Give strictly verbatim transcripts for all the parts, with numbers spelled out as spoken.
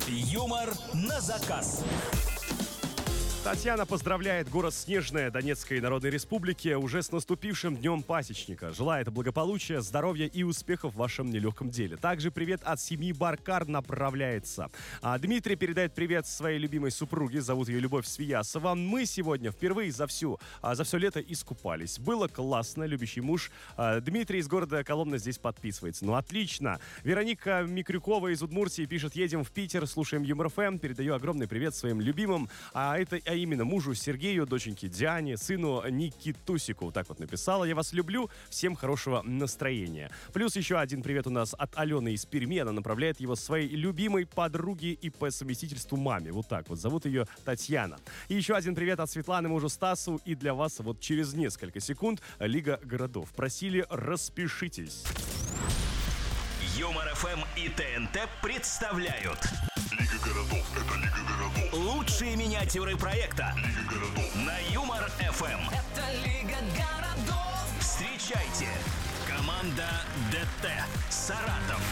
Юмор на заказ. Татьяна поздравляет город Снежная Донецкой Народной Республики уже с наступившим Днем Пасечника. Желает благополучия, здоровья и успехов в вашем нелегком деле. Также привет от семьи Баркар направляется. А Дмитрий передает привет своей любимой супруге. Зовут ее Любовь Свиясова. Мы сегодня впервые за, всю, за все лето искупались. Было классно. Любящий муж Дмитрий из города Коломна здесь подписывается. Ну, отлично. Вероника Микрюкова из Удмуртии пишет: едем в Питер, слушаем Юмор ФМ. Передаю огромный привет своим любимым. А это А именно мужу Сергею, доченьке Диане, сыну Никитусику. Так вот написала. Я вас люблю. Всем хорошего настроения. Плюс еще один привет у нас от Алены из Перми. Она направляет его своей любимой подруге и по совместительству маме. Вот так вот. Зовут ее Татьяна. И еще один привет от Светланы мужу Стасу. И для вас вот через несколько секунд Лига городов. Просили, распишитесь. Юмор ФМ и ТНТ представляют Лига городов. Это Лига городов. лучшие миниатюры проекта Лига городов. на Юмор ФМ. Это Лига городов. Встречайте, команда ДТ Саратов.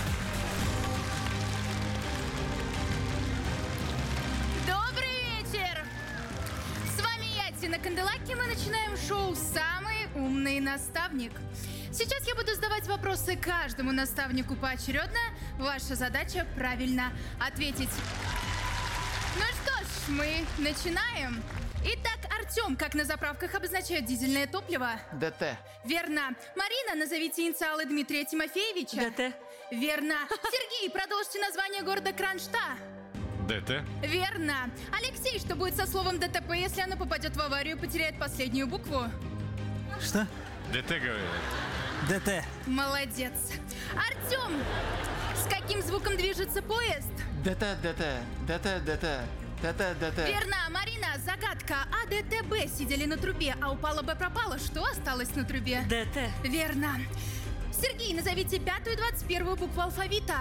Добрый вечер! С вами я, Тина Канделаки. Мы начинаем шоу «Самый умный наставник». Сейчас я буду задавать вопросы каждому наставнику поочередно. Ваша задача правильно ответить. Ну что ж, мы начинаем. Итак, Артем, как на заправках обозначают дизельное топливо? ДТ. Верно. Марина, назовите инициалы Дмитрия Тимофеевича. ДТ. Верно. Сергей, продолжите название города Кроншта. ДТ. Верно. Алексей, что будет со словом ДТП, если оно попадет в аварию и потеряет последнюю букву? Что? ДТ говорит. ДТ. Молодец. Артем, с каким звуком движется поезд? ДТ, ДТ, ДТ, ДТ, ДТ, ДТ. Верно. Марина, загадка. А, Д, Т, Б сидели на трубе, а упала Б пропала. Что осталось на трубе? ДТ. Верно. Сергей, назовите пятую и двадцать первую букву алфавита.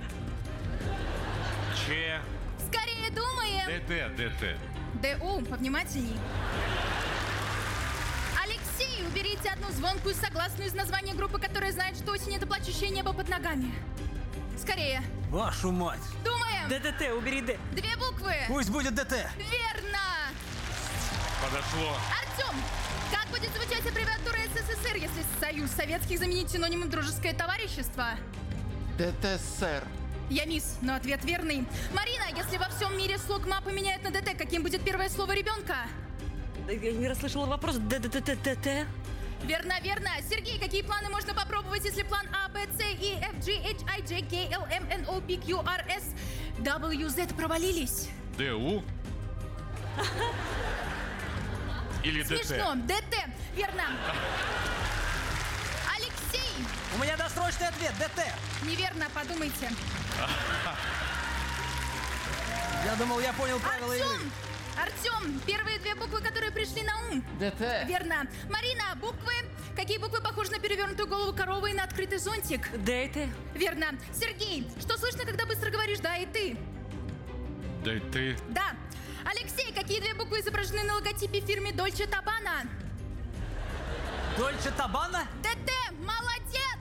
Ч. Скорее думаем. ДТ. ДТ. Д, У, повнимательней. Алексей, уберите одну звонкую согласную из названия группы, которая знает, что осень — это плачущее небо под ногами. Скорее. Вашу мать. Думаем. ДТТ, убери Д. Две буквы. Пусть будет ДТ. Верно. Подошло. Артем, как будет звучать аббревиатура СССР, если Союз Советских заменить синонимом дружеское товарищество? ДТСР. Я мисс, но ответ верный. Марина, если во всем мире слог ма поменяют на ДТ, каким будет первое слово ребенка? Я не расслышала вопрос. ДТТТТ. Верно, верно. Сергей, какие планы можно попробовать, если план А, Б, С, И, Ф, G, H, I, J, K, L, M, N, O, P, Q, R, S, W, Z провалились? ДУ. Или Смешно. ДТ. ДТ. Верно. Алексей. У меня досрочный ответ. ДТ. Неверно, подумайте. Я думал, я понял правила игры. Артем. Артем, первые две буквы, которые пришли на ум. ДТ. Верно. Марина, буквы. Какие буквы похожи на перевернутую голову коровы и на открытый зонтик? ДТ. Верно. Сергей, что слышно, когда быстро говоришь «да» и «ты»? ДТ. Да. Алексей, какие две буквы изображены на логотипе фирмы Дольче Табана? Дольче Табана? ДТ, молодец!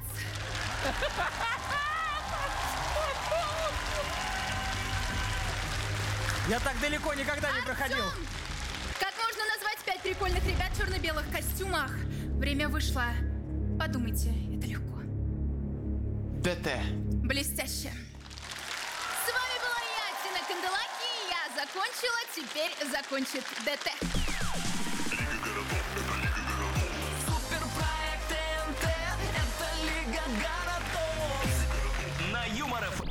Я так далеко никогда не проходил. Артем! Как можно назвать пять прикольных ребят в черно-белых костюмах? Время вышло. Подумайте, это легко. ДТ. Блестяще. С вами была я, Тина Канделаки. Я закончила, теперь закончит ДТ. Лига городов. Это Лига городов. Суперпроект ТНТ. Это Лига городов. На Юмор ФМ.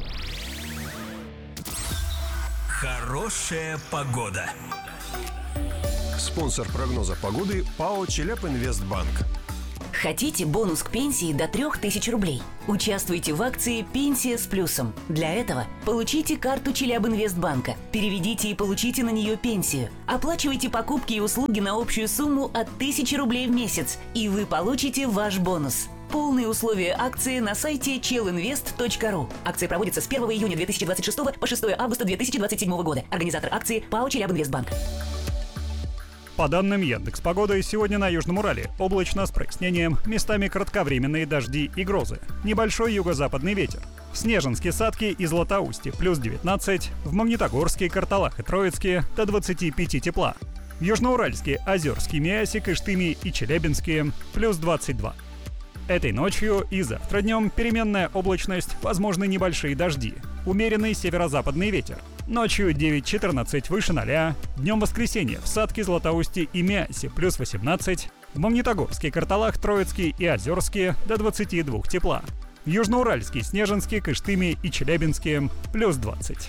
Хорошая погода. Спонсор прогноза погоды ПАО «Челябинвестбанк». Хотите бонус к пенсии до трех тысяч рублей? Участвуйте в акции «Пенсия с плюсом». Для этого получите карту Челябинвестбанка, переведите и получите на нее пенсию. Оплачивайте покупки и услуги на общую сумму от тысячи рублей в месяц, и вы получите ваш бонус. Полные условия акции на сайте челинвест точка ру. Акция проводится с первого июня две тысячи двадцать шестого по шестого августа две тысячи двадцать седьмого года. Организатор акции ПАО «Челябинвестбанк». По данным Яндекс.Погоды, сегодня на Южном Урале облачно с прояснением, местами кратковременные дожди и грозы. Небольшой юго-западный ветер. В Снежинске, Садке и Златоусте плюс девятнадцать, в Магнитогорске, Карталах и Троицке до двадцати пяти тепла. В Южноуральске, Озерске, Миасе, Кыштыме и Челябинске плюс двадцать два. Этой ночью и завтра днем переменная облачность, возможны небольшие дожди. Умеренный северо-западный ветер. Ночью девять-четырнадцать выше ноля. Днем воскресенье в Садке, Златоусте и Миасе плюс восемнадцать. В Магнитогорске, Карталах, Троицке и Озерске до двадцати двух тепла. В Южноуральске, Снежинске, Кыштыме и Челябинске плюс двадцать.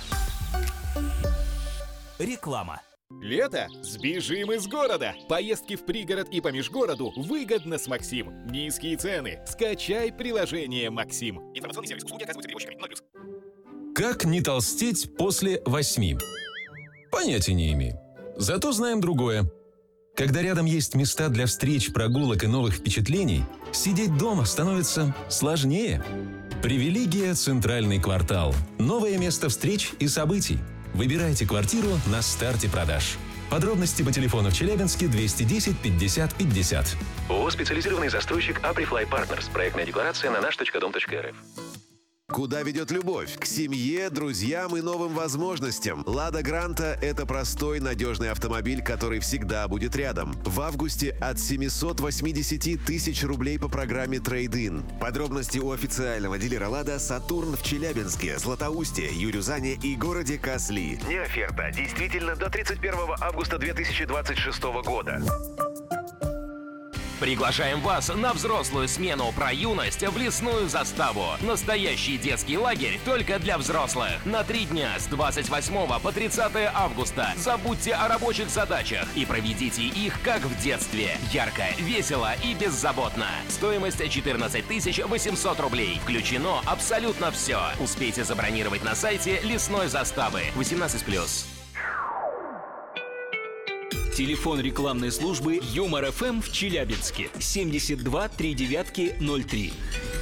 Реклама. Лето? Сбежим из города! Поездки в пригород и по межгороду выгодно с Максим. Низкие цены. Скачай приложение Максим. Информационный сервис. Услуги оказываются перевозчиками. ноль плюс. Как не толстеть после восьми? Понятия не имею. Зато знаем другое. Когда рядом есть места для встреч, прогулок и новых впечатлений, сидеть дома становится сложнее. Привилегия «Центральный квартал». Новое место встреч и событий. Выбирайте квартиру на старте продаж. Подробности по телефону в Челябинске двести десять пятьдесят пятьдесят. ООО «Специализированный застройщик Априфлай Партнерс». Проектная декларация на наш точка дом точка эр эф. Куда ведет любовь? К семье, друзьям и новым возможностям. «Лада Гранта» — это простой, надежный автомобиль, который всегда будет рядом. В августе от семисот восьмидесяти тысяч рублей по программе «Трейд-ин». Подробности у официального дилера «Лада» «Сатурн» в Челябинске, Златоусте, Юрюзане и городе Касли. Не оферта. Действительно до тридцать первого августа две тысячи двадцать шестого года. Приглашаем вас на взрослую смену про юность в лесную заставу. Настоящий детский лагерь только для взрослых. На три дня с двадцать восьмого по тридцатое августа. Забудьте о рабочих задачах и проведите их как в детстве. Ярко, весело и беззаботно. Стоимость четырнадцать тысяч восемьсот рублей. Включено абсолютно все. Успейте забронировать на сайте лесной заставы. восемнадцать плюс. Телефон рекламной службы Юмор ФМ в Челябинске семьдесят два три девятки ноль три.